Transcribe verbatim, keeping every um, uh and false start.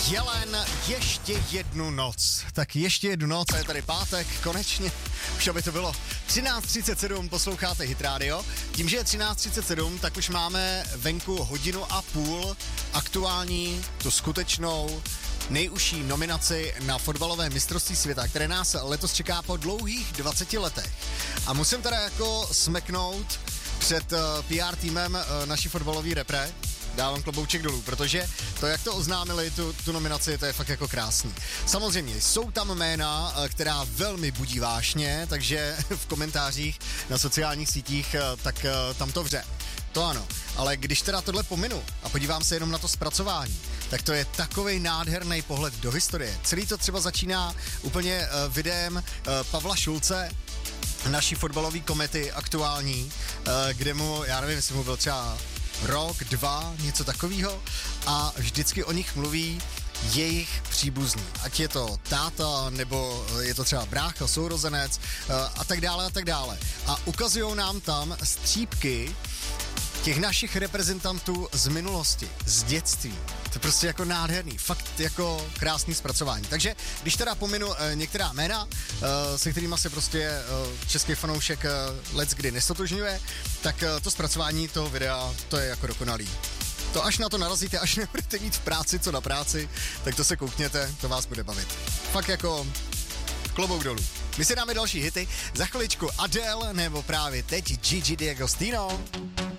Jelen, ještě jednu noc. Tak ještě jednu noc, a je tady pátek, konečně. Už aby to bylo třináct třicet sedm, posloucháte Hit Radio. Tím, že je třináct třicet sedm, tak už máme venku hodinu a půl aktuální, tu skutečnou, nejužší nominaci na fotbalové mistrovství světa, které nás letos čeká po dlouhých dvaceti letech. A musím teda jako smeknout před uh, P R týmem uh, naší fotbalový repre. Dávám klobouček dolů, protože to, jak to oznámili, tu, tu nominaci, to je fakt jako krásný. Samozřejmě jsou tam jména, která velmi budí vášně, takže v komentářích na sociálních sítích, tak tam to vře. To ano, ale když teda tohle pominu a podívám se jenom na to zpracování, tak to je takovej nádherný pohled do historie. Celý to třeba začíná úplně uh, videem uh, Pavla Šulce, naší fotbalové komety aktuální, uh, kde mu, já nevím, jestli mu byl třeba rok, dva, něco takového a vždycky o nich mluví jejich příbuzní. Ať je to táta, nebo je to třeba brácha, sourozenec a tak dále a tak dále. A ukazujou nám tam střípky těch našich reprezentantů z minulosti, z dětství. To je prostě jako nádherný, fakt jako krásný zpracování. Takže když teda pominu e, některá jména, e, se kterýma se prostě e, český fanoušek e, leckdy nestotožňuje, tak e, to zpracování toho videa, to je jako dokonalý. To až na to narazíte, až nebudete mít v práci co na práci, tak to se koukněte, to vás bude bavit. Fakt jako klobouk dolů. My si dáme další hity, za chviličku Adele, nebo právě teď Gigi D'Agostino.